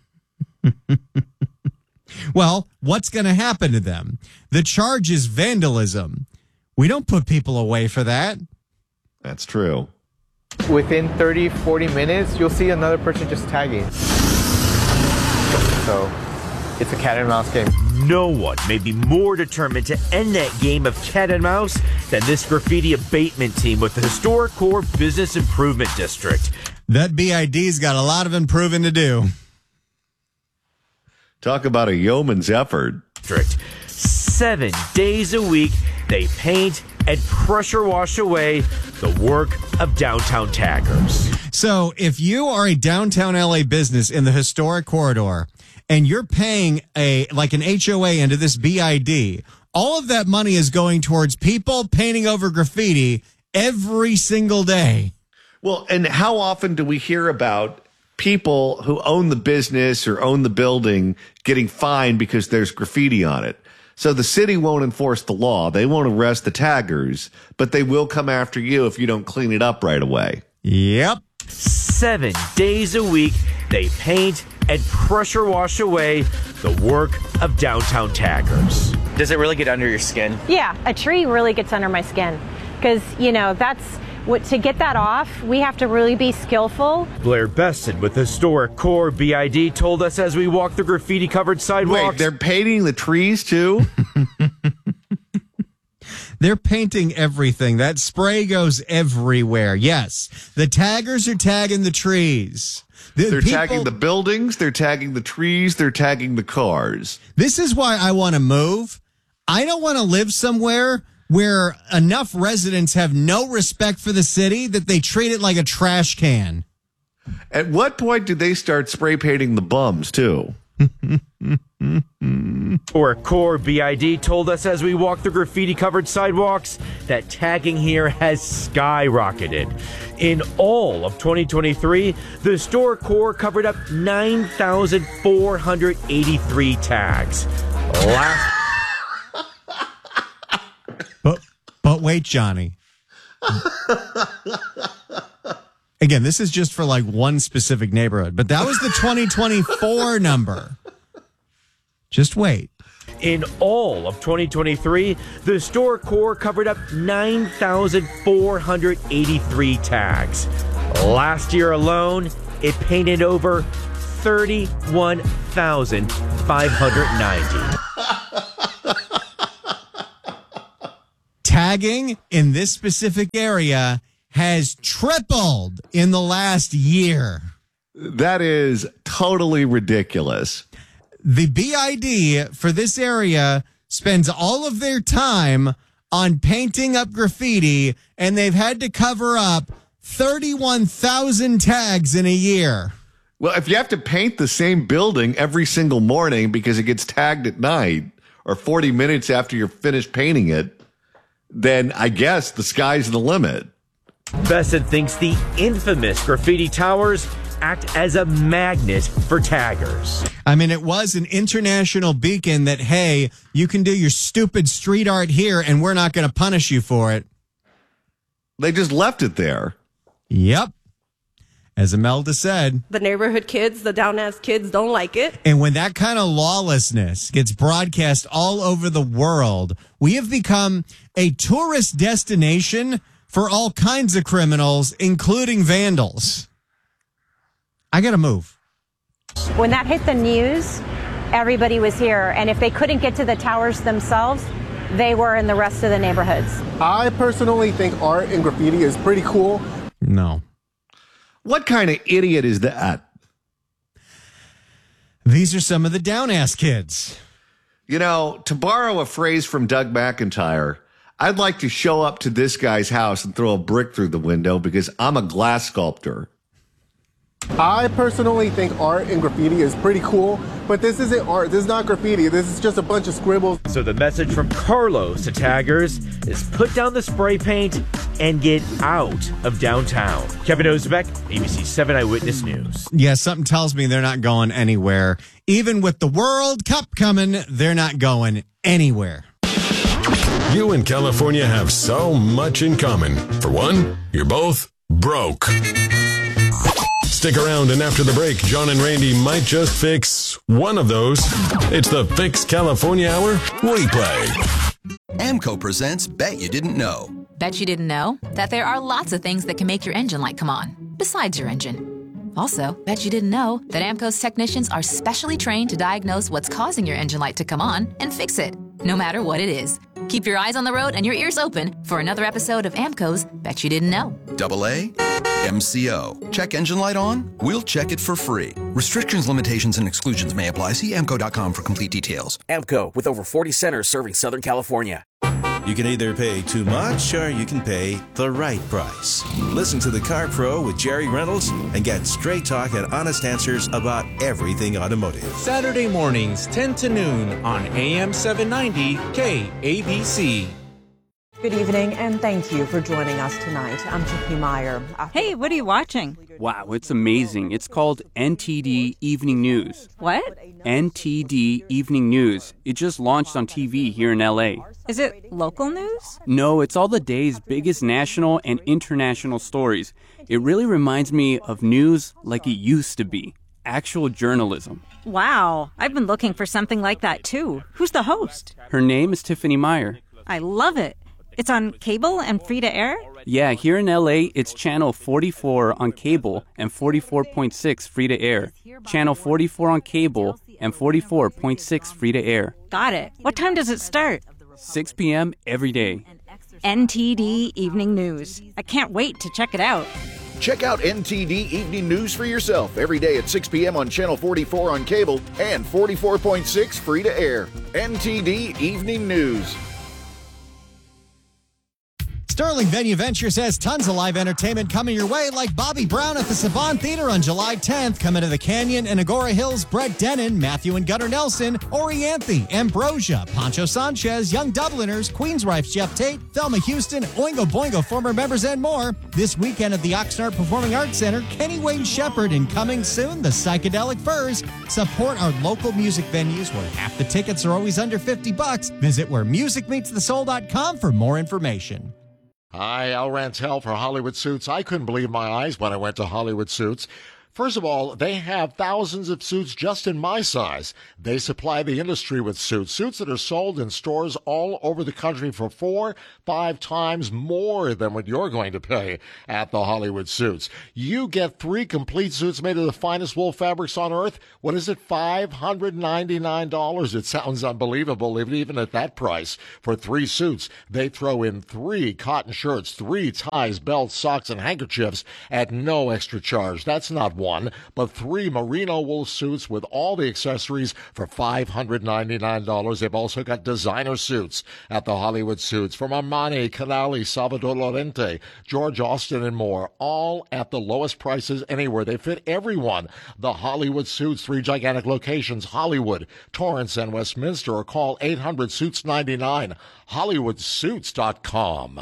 Well, what's going to happen to them? The charge is vandalism. We don't put people away for that. That's true. Within thirty, forty minutes, you'll see another person just tagging. So, it's a cat and mouse game. No one may be more determined to end that game of cat and mouse than this graffiti abatement team with the Historic Core Business Improvement District. That B I D's got a lot of improving to do. Talk about a yeoman's effort. District. Seven days a week, they paint and pressure wash away the work of downtown taggers. So if you are a downtown L A business in the historic corridor and you're paying a like an H O A into this B I D, all of that money is going towards people painting over graffiti every single day. Well, and how often do we hear about people who own the business or own the building getting fined because there's graffiti on it? So the city won't enforce the law. They won't arrest the taggers, but they will come after you if you don't clean it up right away. Yep. Seven days a week, they paint and pressure wash away the work of downtown taggers. Does it really get under your skin? Yeah, a tree really gets under my skin because, you know, that's what to get that off, we have to really be skillful. Blair Besson with Historic Core B I D told us as we walked the graffiti-covered sidewalks. Wait, they're painting the trees too? They're painting everything. That spray goes everywhere. Yes, the taggers are tagging the trees. The they're people, tagging the buildings, they're tagging the trees, they're tagging the cars. This is why I want to move. I don't want to live somewhere where enough residents have no respect for the city that they treat it like a trash can. At what point do they start spray painting the bums, too? Or Core B I D told us as we walked the graffiti-covered sidewalks that tagging here has skyrocketed. In all of twenty twenty-three, the Historic Core covered up nine thousand four hundred eighty-three tags. Last But but wait, Johnny. Again, this is just for like one specific neighborhood, but that was the twenty twenty-four number. Just wait. In all of twenty twenty-three, the StoreCorps covered up nine thousand four hundred eighty-three tags. Last year alone, it painted over thirty-one thousand five hundred ninety. Tagging in this specific area has tripled in the last year. That is totally ridiculous. The B I D for this area spends all of their time on painting up graffiti, and they've had to cover up thirty-one thousand tags in a year. Well, if you have to paint the same building every single morning because it gets tagged at night or forty minutes after you're finished painting it, then I guess the sky's the limit. Besson thinks the infamous graffiti towers act as a magnet for taggers. I mean, it was an international beacon that, hey, you can do your stupid street art here and we're not going to punish you for it. They just left it there. Yep. As Imelda said. The neighborhood kids, the down-ass kids don't like it. And when that kind of lawlessness gets broadcast all over the world, we have become a tourist destination for all kinds of criminals, including vandals. I got to move. When that hit the news, everybody was here. And if they couldn't get to the towers themselves, they were in the rest of the neighborhoods. I personally think art and graffiti is pretty cool. No. What kind of idiot is that? These are some of the down-ass kids. You know, to borrow a phrase from Doug McIntyre, I'd like to show up to this guy's house and throw a brick through the window because I'm a glass sculptor. I personally think art and graffiti is pretty cool, but this isn't art. This is not graffiti. This is just a bunch of scribbles. So the message from Carlos to taggers is put down the spray paint and get out of downtown. Kevin Ozebek, A B C seven Eyewitness News. Yeah, something tells me they're not going anywhere. Even with the World Cup coming, they're not going anywhere. You and California have so much in common. For one, you're both broke. Stick around, and after the break, John and Randy might just fix one of those. It's the Fix California Hour replay. AMCO presents Bet You Didn't Know. Bet you didn't know that there are lots of things that can make your engine light come on, besides your engine. Also, bet you didn't know that AMCO's technicians are specially trained to diagnose what's causing your engine light to come on and fix it, no matter what it is. Keep your eyes on the road and your ears open for another episode of AMCO's Bet You Didn't Know. Double A, M C O. Check engine light on? We'll check it for free. Restrictions, limitations, and exclusions may apply. See A M C O dot com for complete details. AMCO, with over forty centers serving Southern California. You can either pay too much or you can pay the right price. Listen to the Car Pro with Jerry Reynolds and get straight talk and honest answers about everything automotive. Saturday mornings, ten to noon on A M seven ninety K A B C. Good evening, and thank you for joining us tonight. I'm Tiffany Meyer. Hey, what are you watching? Wow, it's amazing. It's called N T D Evening News. What? N T D Evening News. It just launched on T V here in L A. Is it local news? No, it's all the day's biggest national and international stories. It really reminds me of news like it used to be. Actual journalism. Wow, I've been looking for something like that too. Who's the host? Her name is Tiffany Meyer. I love it. It's on cable and free to air? Yeah, here in L A, it's channel forty-four on cable and forty-four point six free to air. Channel forty-four on cable and forty-four point six free to air. Got it. What time does it start? six p.m. every day. N T D Evening News. I can't wait to check it out. Check out N T D Evening News for yourself every day at six p.m. on Channel forty-four on cable and forty-four point six free to air. N T D Evening News. Sterling Venue Ventures has tons of live entertainment coming your way, like Bobby Brown at the Savant Theater on July tenth. Coming to the Canyon and Agora Hills, Brett Dennen, Matthew and Gunnar Nelson, Orianthe, Ambrosia, Pancho Sanchez, Young Dubliners, Queensrife's Jeff Tate, Thelma Houston, Oingo Boingo former members, and more. This weekend at the Oxnard Performing Arts Center, Kenny Wayne Shepherd, and coming soon, the Psychedelic Furs. Support our local music venues where half the tickets are always under fifty bucks. Visit where music meets the soul dot com for more information. Hi, Al Rantel for Hollywood Suits. I couldn't believe my eyes when I went to Hollywood Suits. First of all, they have thousands of suits just in my size. They supply the industry with suits, suits that are sold in stores all over the country for four, five times more than what you're going to pay at the Hollywood Suits. You get three complete suits made of the finest wool fabrics on earth. What is it? five hundred ninety-nine dollars. It sounds unbelievable, even at that price. For three suits, they throw in three cotton shirts, three ties, belts, socks, and handkerchiefs at no extra charge. That's not one, but three merino wool suits with all the accessories for five hundred ninety-nine dollars. They've also got designer suits at the Hollywood Suits from Armani, Canali, Salvador Lorente, George Austin, and more, all at the lowest prices anywhere. They fit everyone. The Hollywood Suits, three gigantic locations, Hollywood, Torrance, and Westminster, or call eight hundred suits ninety-nine, hollywood suits dot com.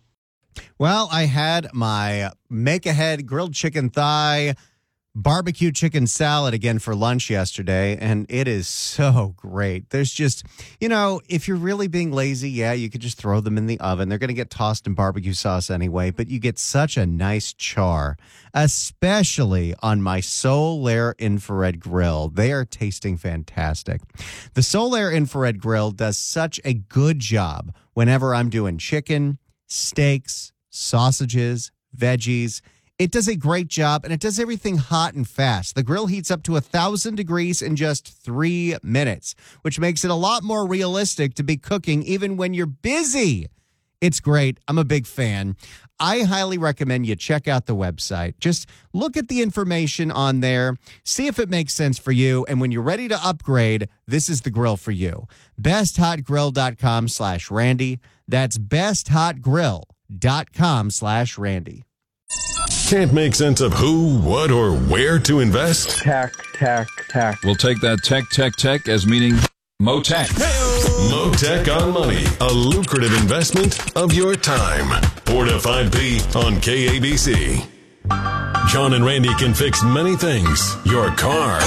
Well, I had my make-ahead grilled chicken thigh barbecue chicken salad again for lunch yesterday, and it is so great. There's just, you know, if you're really being lazy, yeah, you could just throw them in the oven. They're going to get tossed in barbecue sauce anyway, but you get such a nice char, especially on my Solaire infrared grill. They are tasting fantastic. The Solaire infrared grill does such a good job whenever I'm doing chicken, steaks, sausages, veggies. It does a great job, and it does everything hot and fast. The grill heats up to one thousand degrees in just three minutes, which makes it a lot more realistic to be cooking even when you're busy. It's great. I'm a big fan. I highly recommend you check out the website. Just look at the information on there, see if it makes sense for you, and when you're ready to upgrade, this is the grill for you. best hot grill dot com slash Randy. That's best hot grill dot com slash Randy. Can't make sense of who, what, or where to invest? Tech, tech, tech. We'll take that tech, tech, tech as meaning Motech. Motech on Money, a lucrative investment of your time. four to five p on K A B C. John and Randy can fix many things. Your car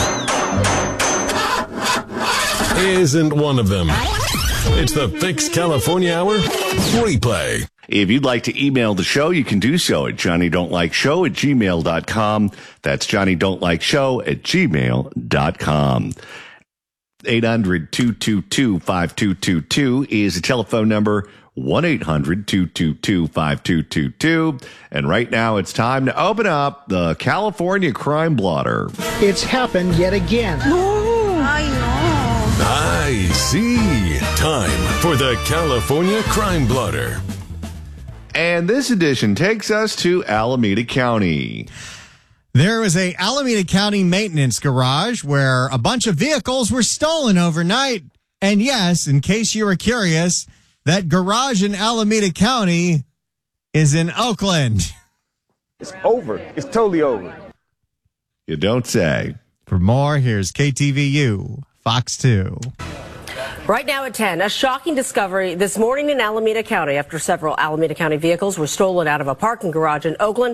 isn't one of them. It's the Fix California Hour replay. If you'd like to email the show, you can do so at johnny don't like show at gmail dot com. That's johnny don't like show at gmail dot com. eight hundred two two two five two two two is the telephone number, one eight hundred two two two five two two two. And right now it's time to open up the California Crime Blotter. It's happened yet again. Oh, I know. I see. Time for the California Crime Blotter. And this edition takes us to Alameda County. There was a Alameda County maintenance garage where a bunch of vehicles were stolen overnight. And yes, in case you were curious, that garage in Alameda County is in Oakland. It's over. It's totally over. You don't say. For more, here's K T V U, Fox two. Right now at ten, a shocking discovery this morning in Alameda County after several Alameda County vehicles were stolen out of a parking garage in Oakland.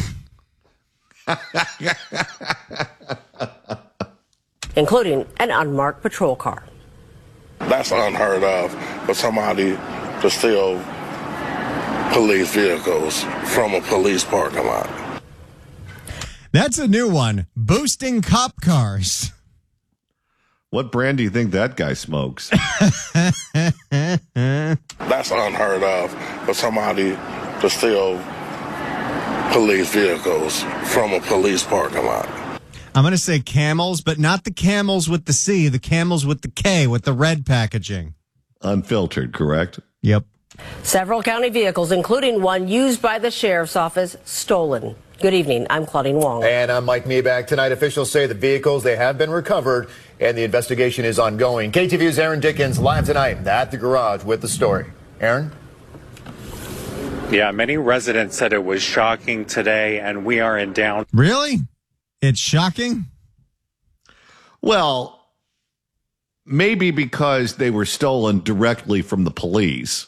Including an unmarked patrol car. That's unheard of for somebody to steal police vehicles from a police parking lot. That's a new one. Boosting cop cars. What brand do you think that guy smokes? That's unheard of for somebody to steal police vehicles from a police parking lot. I'm going to say camels, but not the camels with the C, the camels with the K, with the red packaging. Unfiltered, correct? Yep. Several county vehicles, including one used by the sheriff's office, stolen. Good evening. I'm Claudine Wong. And I'm Mike Meeback. Tonight, officials say the vehicles, they have been recovered, and the investigation is ongoing. K T V U's Aaron Dickens live tonight at the garage with the story. Aaron? Yeah, many residents said it was shocking today, and we are in down. Really? It's shocking? Well, maybe because they were stolen directly from the police.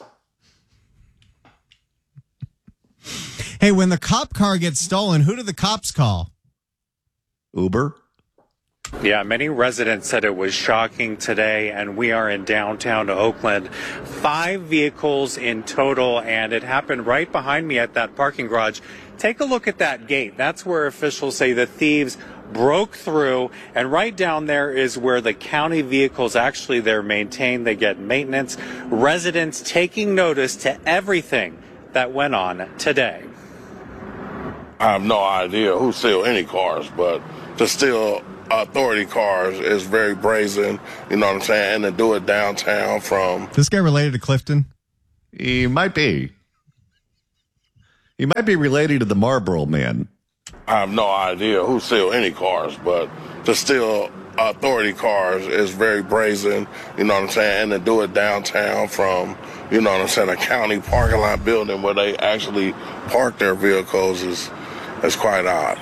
Hey, when the cop car gets stolen, who do the cops call? Uber? Yeah, many residents said it was shocking today, and we are in downtown Oakland. Five vehicles in total, and it happened right behind me at that parking garage. Take a look at that gate. That's where officials say the thieves broke through, and right down there is where the county vehicles actually they're maintained. They get maintenance. Residents taking notice to everything that went on today. I have no idea who steals any cars, but to steal authority cars is very brazen, you know what I'm saying? And to do it downtown from... This guy related to Clifton? He might be. He might be related to the Marlboro Man. I have no idea who steals any cars, but to steal authority cars is very brazen, you know what I'm saying? And to do it downtown from, you know what I'm saying, a county parking lot building where they actually park their vehicles is, is quite odd.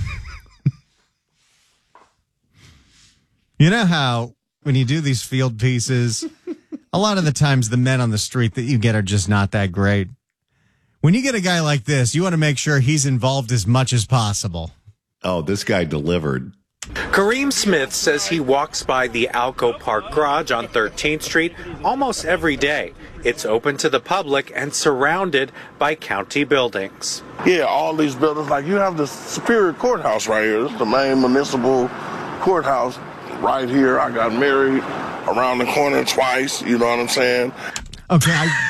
You know how when you do these field pieces, a lot of the times the men on the street that you get are just not that great. When you get a guy like this, you want to make sure he's involved as much as possible. Oh, this guy delivered. Kareem Smith says he walks by the Alco Park Garage on thirteenth Street almost every day. It's open to the public and surrounded by county buildings. Yeah, all these buildings, like you have the Superior Courthouse right here. This is the main municipal courthouse right here. I got married around the corner twice, you know what I'm saying? Okay, I...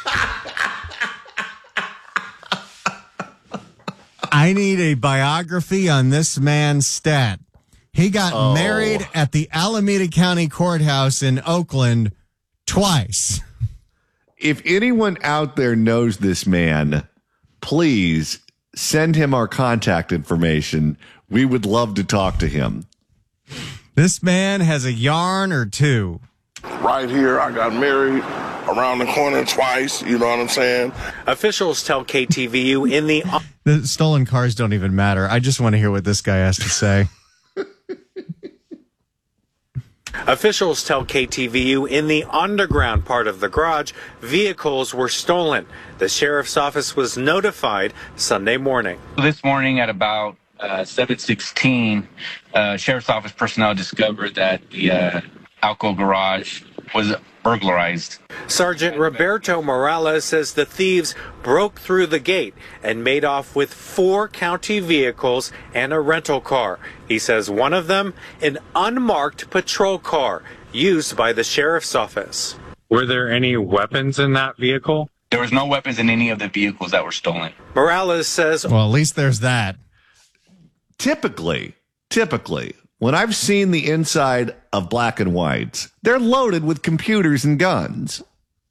I need a biography on this man's stat. He got oh. married at the Alameda County Courthouse in Oakland twice. If anyone out there knows this man, please send him our contact information. We would love to talk to him. This man has a yarn or two. Right here, I got married around the corner twice, you know what I'm saying? Officials tell K T V U in the... The stolen cars don't even matter. I just want to hear what this guy has to say. Officials tell K T V U in the underground part of the garage, vehicles were stolen. The sheriff's office was notified Sunday morning. This morning at about uh, seven sixteen, uh, sheriff's office personnel discovered that the uh, Alco garage was burglarized. Sergeant Roberto Morales says the thieves broke through the gate and made off with four county vehicles and a rental car. He says one of them, an unmarked patrol car used by the sheriff's office. Were there any weapons in that vehicle? There was no weapons in any of the vehicles that were stolen. Morales says... Well, at least there's that. Typically, typically, when I've seen the inside of black and whites, they're loaded with computers and guns.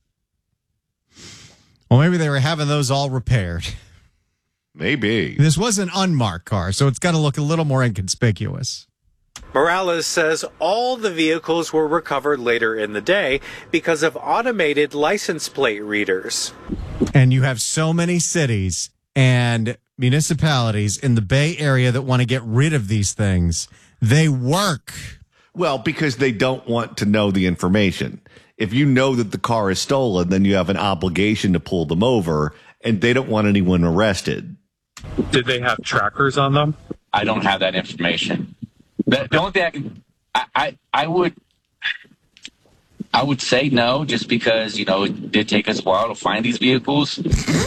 Well, maybe they were having those all repaired. Maybe. This was an unmarked car, so it's got to look a little more inconspicuous. Morales says all the vehicles were recovered later in the day because of automated license plate readers. And you have so many cities and municipalities in the Bay Area that want to get rid of these things. They work. Well, because they don't want to know the information. If you know that the car is stolen, then you have an obligation to pull them over, and they don't want anyone arrested. Did they have trackers on them? I don't have that information. The, the only thing I can, I, I, I would, I would say no, just because, you know, it did take us a while to find these vehicles.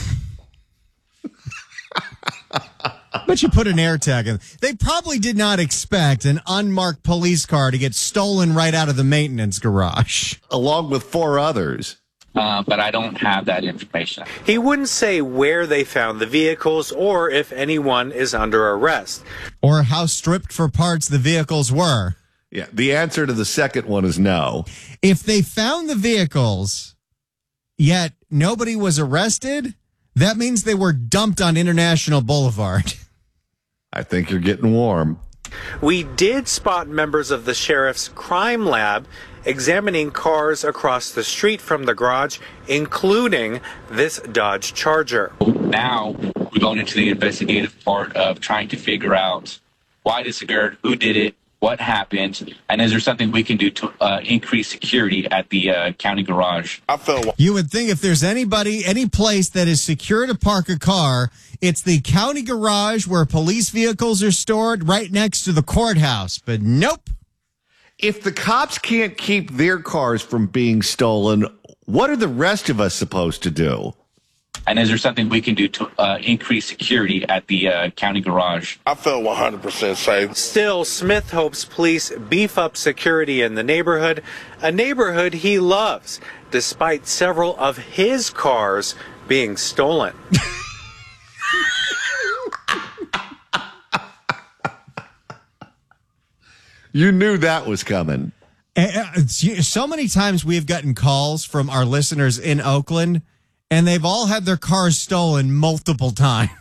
But you put an air tag in. They probably did not expect an unmarked police car to get stolen right out of the maintenance garage. Along with four others. Uh, but I don't have that information. He wouldn't say where they found the vehicles or if anyone is under arrest. Or how stripped for parts the vehicles were. Yeah, the answer to the second one is no. If they found the vehicles, yet nobody was arrested, that means they were dumped on International Boulevard. I think you're getting warm. We did spot members of the sheriff's crime lab examining cars across the street from the garage, including this Dodge Charger. Now we're going into the investigative part of trying to figure out why this occurred, who did it, what happened, and is there something we can do to uh, increase security at the uh, county garage? I felt You would think if there's anybody, any place that is secure to park a car, it's the county garage where police vehicles are stored right next to the courthouse. But nope. If the cops can't keep their cars from being stolen, what are the rest of us supposed to do? And is there something we can do to uh, increase security at the uh, county garage? I felt one hundred percent safe. Still, Smith hopes police beef up security in the neighborhood, a neighborhood he loves, despite several of his cars being stolen. You knew that was coming. Uh, So many times we have gotten calls from our listeners in Oakland, and they've all had their cars stolen multiple times.